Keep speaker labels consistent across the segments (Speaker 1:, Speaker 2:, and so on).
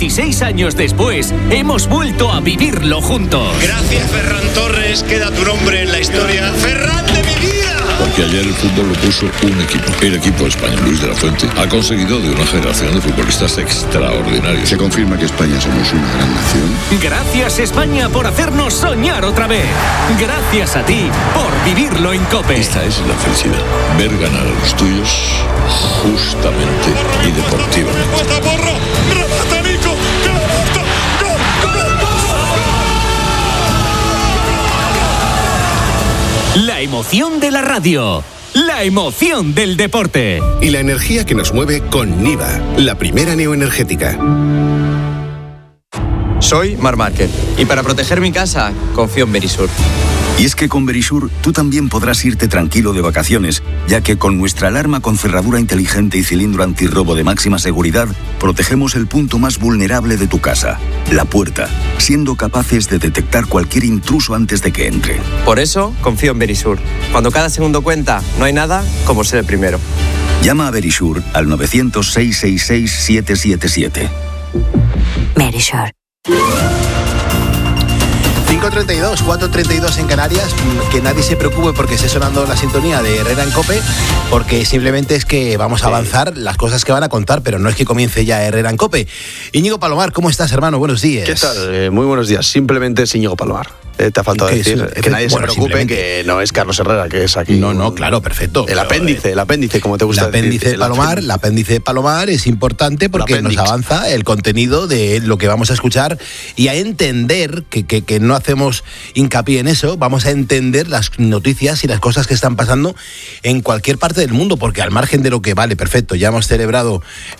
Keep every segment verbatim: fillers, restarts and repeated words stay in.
Speaker 1: dieciséis años después, hemos vuelto a vivirlo juntos.
Speaker 2: Gracias, Ferran Torres. Queda tu nombre en la historia. ¡Ferran de mi vida!
Speaker 3: Porque ayer el fútbol lo puso un equipo. El equipo español, Luis de la Fuente, ha conseguido de una generación de futbolistas extraordinarios.
Speaker 4: Se confirma que España somos una gran nación.
Speaker 1: Gracias, España, por hacernos soñar otra vez. Gracias a ti por vivirlo en COPE.
Speaker 3: Esta es la felicidad. Ver ganar a los tuyos justamente y deportivamente.
Speaker 1: La emoción de la radio. La emoción del deporte.
Speaker 5: Y la energía que nos mueve con Niva, la primera neoenergética.
Speaker 6: Soy Marc Márquez y para proteger mi casa confío en Verisur.
Speaker 7: Y es que con Verisur tú también podrás irte tranquilo de vacaciones, ya que con nuestra alarma con cerradura inteligente y cilindro antirrobo de máxima seguridad, protegemos el punto más vulnerable de tu casa, la puerta, siendo capaces de detectar cualquier intruso antes de que entre.
Speaker 6: Por eso confío en Verisur. Cuando cada segundo cuenta, no hay nada como ser el primero.
Speaker 7: Llama a Verisur al nueve cero cero, seis seis seis, siete siete siete.
Speaker 8: Verisur.
Speaker 9: cinco treinta y dos, cuatro treinta y dos en Canarias. Que nadie se preocupe porque esté sonando la sintonía de Herrera en COPE, porque simplemente es que vamos a avanzar las cosas que van a contar, pero no es que comience ya Herrera en COPE. Íñigo Palomar, ¿cómo estás, hermano? Buenos días.
Speaker 10: ¿Qué tal? Eh, muy buenos días. Simplemente es Íñigo Palomar. Eh, te ha faltado decir es, que nadie bueno, se preocupe que no es Carlos Herrera, que es aquí.
Speaker 9: No, no, claro, perfecto.
Speaker 10: El apéndice, el apéndice, como te gusta
Speaker 9: el apéndice
Speaker 10: decir.
Speaker 9: De Palomar, el apéndice de Palomar es importante porque nos avanza el contenido de lo que vamos a escuchar y a entender, que, que, que no hacemos hincapié en eso, vamos a entender las noticias y las cosas que están pasando en cualquier parte del mundo, porque al margen de lo que vale, perfecto, ya hemos celebrado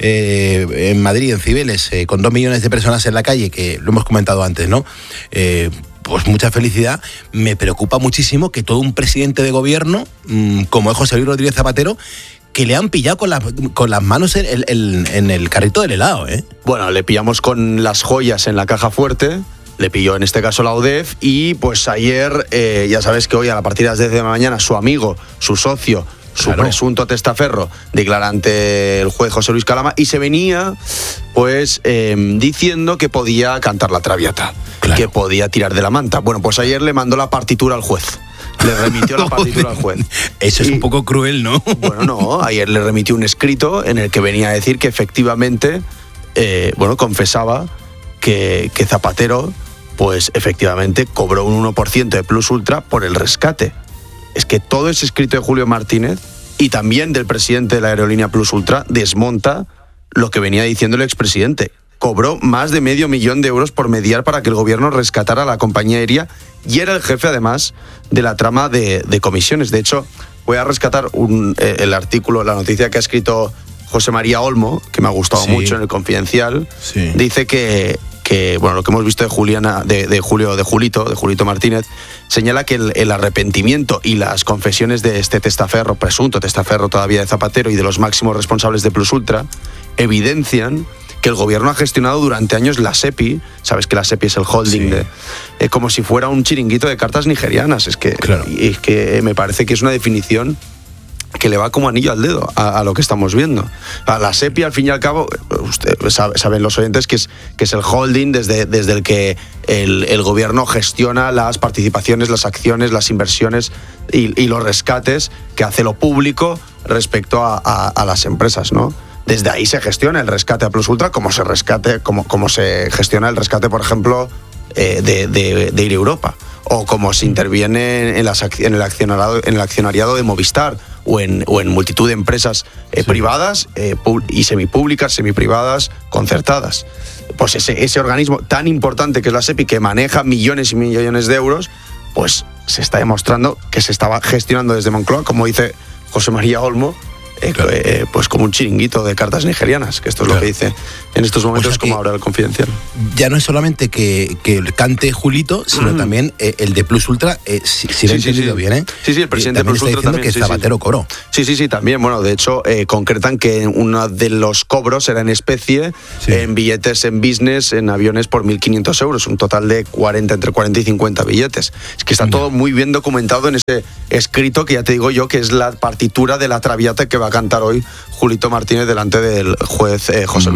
Speaker 9: eh, en Madrid, en Cibeles, eh, con dos millones de personas en la calle, que lo hemos comentado antes, ¿no? Eh, Pues mucha felicidad. Me preocupa muchísimo que todo un presidente de gobierno, mmm, como es José Luis Rodríguez Zapatero, que le han pillado con, la, con las manos en el, en, en el carrito del helado, ¿eh?
Speaker 10: Bueno, le pillamos con las joyas en la caja fuerte, le pilló en este caso la U D E F y pues ayer, eh, ya sabes que hoy a partir de las diez de la mañana su amigo, su socio, su claro. presunto testaferro declara ante el juez José Luis Calama y se venía pues eh, diciendo que podía cantar la Traviata, claro. que podía tirar de la manta. Bueno, pues ayer le mandó la partitura al juez. Le remitió la partitura al juez.
Speaker 9: Eso es y, un poco cruel, ¿no?
Speaker 10: Bueno, no, ayer le remitió un escrito en el que venía a decir que efectivamente, eh, bueno, confesaba que, que Zapatero, pues efectivamente cobró un uno por ciento de Plus Ultra por el rescate. Es que todo ese escrito de Julio Martínez y también del presidente de la aerolínea Plus Ultra desmonta lo que venía diciendo el expresidente. Cobró más de medio millón de euros por mediar para que el gobierno rescatara a la compañía aérea y era el jefe además de la trama de, de comisiones. De hecho, voy a rescatar un, eh, el artículo, la noticia que ha escrito José María Olmo, que me ha gustado sí. mucho en el Confidencial. Sí. Dice que que bueno, lo que hemos visto de Juliana, de, de Julio, de Julito, de Julito Martínez, señala que el, el arrepentimiento y las confesiones de este testaferro, presunto testaferro todavía de Zapatero y de los máximos responsables de Plus Ultra, evidencian que el gobierno ha gestionado durante años la SEPI, sabes que la SEPI es el holding, sí. de, eh, como si fuera un chiringuito de cartas nigerianas. Es que, claro. y, es que me parece que es una definición que le va como anillo al dedo a, a lo que estamos viendo. A la SEPI, al fin y al cabo, usted, sabe, saben los oyentes que es, que es el holding desde, desde el que el, el gobierno gestiona las participaciones, las acciones, las inversiones y, y los rescates que hace lo público respecto a, a, a las empresas, ¿no? Desde ahí se gestiona el rescate a Plus Ultra, como se rescate, como, como se gestiona el rescate, por ejemplo, eh, de, de, de Ir Europa, o como se interviene en, las, en, el accionariado, en el accionariado de Movistar, o en, o en multitud de empresas eh, sí. privadas eh, y semipúblicas, semiprivadas, concertadas. Pues ese, ese organismo tan importante que es la SEPI, que maneja millones y millones de euros, pues se está demostrando que se estaba gestionando desde Moncloa, como dice José María Olmo, Eh, claro. eh, pues como un chiringuito de cartas nigerianas, que esto es claro. lo que dice en estos momentos, o sea, como ahora el Confidencial.
Speaker 9: Ya no es solamente que, que cante Julito, sino mm. también eh, el de Plus Ultra, eh, si, si sí, lo he entendido
Speaker 10: sí, sí.
Speaker 9: bien, ¿eh?
Speaker 10: Sí, sí, el presidente de Plus Ultra
Speaker 9: también que
Speaker 10: sí,
Speaker 9: Zapatero
Speaker 10: sí.
Speaker 9: cobró.
Speaker 10: Sí, sí, sí, también. Bueno, de hecho, eh, concretan que uno de los cobros era en especie, sí. en billetes en business, en aviones por mil quinientos euros, un total de cuarenta, entre cuarenta y cincuenta billetes. Es que está todo muy bien documentado en ese escrito que ya te digo yo que es la partitura de la Traviata que va a cantar hoy Julito Martínez delante del juez eh, José Luis Calama.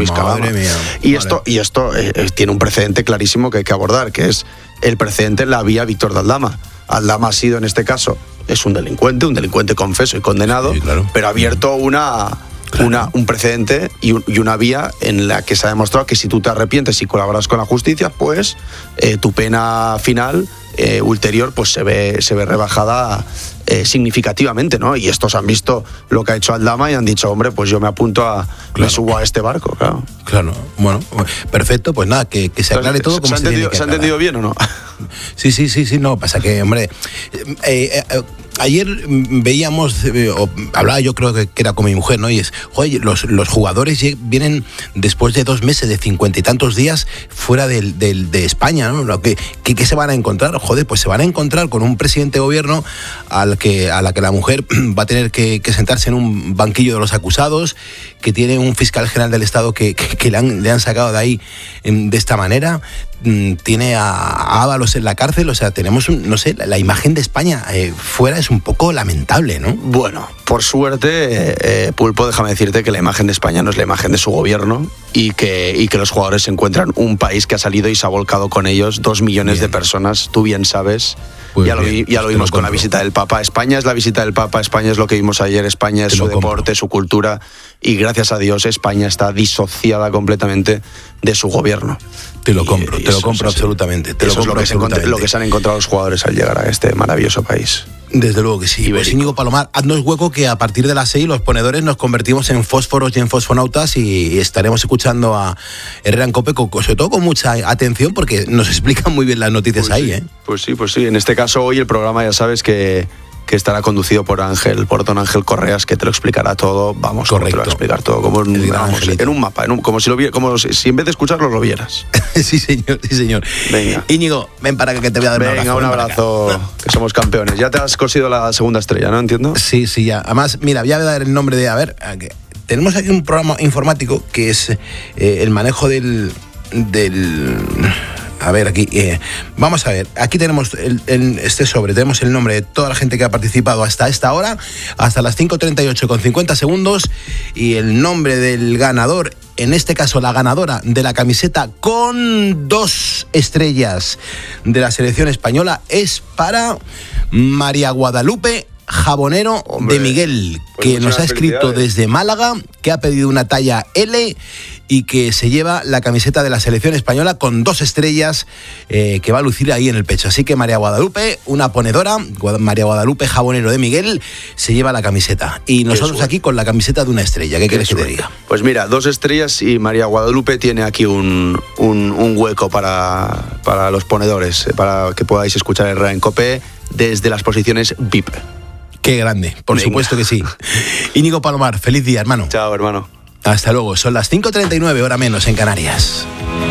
Speaker 9: Madre mía.
Speaker 10: Y, vale. esto, y esto eh, tiene un precedente clarísimo que hay que abordar, que es el precedente en la vía Víctor de Aldama. Aldama ha sido, en este caso, es un delincuente, un delincuente confeso y condenado, sí, claro. pero ha abierto una... Claro. Una, un precedente y, un, y una vía en la que se ha demostrado que si tú te arrepientes y colaboras con la justicia, pues eh, tu pena final eh, ulterior pues se ve, se ve rebajada eh, significativamente, ¿no? Y estos han visto lo que ha hecho Aldama y han dicho, hombre, pues yo me apunto a, claro. me subo a este barco, claro.
Speaker 9: Claro, bueno, perfecto, pues nada, que, que se aclare todo como
Speaker 10: se,
Speaker 9: se,
Speaker 10: se,
Speaker 9: tiene que
Speaker 10: ¿Se ha entendido bien o no?
Speaker 9: Sí, sí, sí, sí, no, pasa que, hombre, eh, eh, ayer veíamos, eh, o hablaba yo creo que, que era con mi mujer, ¿no? Y es, joder, los, los jugadores vienen después de dos meses, de cincuenta y tantos días fuera del, del, de España, ¿no? ¿Qué, qué, ¿Qué se van a encontrar? Joder, pues se van a encontrar con un presidente de gobierno al que, a la que la mujer va a tener que, que sentarse en un banquillo de los acusados, que tiene un fiscal general del Estado que, que, que le, han, le han sacado de ahí de esta manera, tiene a Ábalos en la cárcel, o sea, tenemos, un, no sé, la, la imagen de España eh, fuera es un poco lamentable, ¿no?
Speaker 10: Bueno, por suerte, eh, Pulpo, déjame decirte que la imagen de España no es la imagen de su gobierno y que, y que los jugadores se encuentran un país que ha salido y se ha volcado con ellos, dos millones bien. de personas, tú bien sabes. Pues ya, bien, lo, ya lo vimos lo con la visita del Papa. España es la visita del Papa, España es lo que vimos ayer, España es te su deporte, su cultura, y gracias a Dios España está disociada completamente de su gobierno.
Speaker 9: Te lo compro, y, y te lo compro absolutamente. Te
Speaker 10: eso
Speaker 9: lo compro
Speaker 10: es lo que, se lo que se han encontrado los jugadores al llegar a este maravilloso país.
Speaker 9: Desde luego que sí. Pues Íñigo Palomar, haznos hueco que a partir de las seis los ponedores nos convertimos en fósforos y en fosfonautas y estaremos escuchando a Herrera en COPE, sobre todo con mucha atención porque nos explican muy bien las noticias
Speaker 10: pues
Speaker 9: ahí,
Speaker 10: sí,
Speaker 9: ¿eh?
Speaker 10: Pues sí, pues sí. En este caso hoy el programa ya sabes que, que estará conducido por Ángel, por don Ángel Correas, que te lo explicará todo, vamos, como te lo va a explicar todo, como en, vamos, en un mapa, en un, como, si lo vi, como si, si en vez de escucharlo lo vieras.
Speaker 9: Sí, señor, sí, señor.
Speaker 10: Venga.
Speaker 9: Íñigo, ven para acá que te voy a dar
Speaker 10: Venga,
Speaker 9: un
Speaker 10: abrazo. Un abrazo, que somos campeones. Ya te has cosido la segunda estrella, ¿no? Entiendo.
Speaker 9: Sí, sí, ya. Además, mira, voy a dar el nombre de, a ver, tenemos aquí un programa informático que es eh, el manejo del... del A ver, aquí, eh, vamos a ver, aquí tenemos el, el, este sobre, tenemos el nombre de toda la gente que ha participado hasta esta hora, hasta las cinco treinta y ocho con cincuenta segundos, y el nombre del ganador, en este caso la ganadora de la camiseta con dos estrellas de la selección española, es para María Guadalupe Jabonero. Hombre, de Miguel, pues que nos ha escrito desde Málaga, que ha pedido una talla L y que se lleva la camiseta de la selección española con dos estrellas eh, que va a lucir ahí en el pecho. Así que María Guadalupe, una ponedora, María Guadalupe Jabonero de Miguel, se lleva la camiseta. Y nosotros aquí con la camiseta de una estrella. ¿Qué, ¿Qué quieres que te diga?
Speaker 10: Pues mira, dos estrellas y María Guadalupe tiene aquí un, un, un hueco para, para los ponedores, para que podáis escuchar el Herrera en COPE desde las posiciones V I P.
Speaker 9: Qué grande, por Venga. Supuesto que sí. Íñigo Palomar, feliz día, hermano.
Speaker 10: Chao, hermano.
Speaker 9: Hasta luego, son las cinco treinta y nueve, hora menos en Canarias.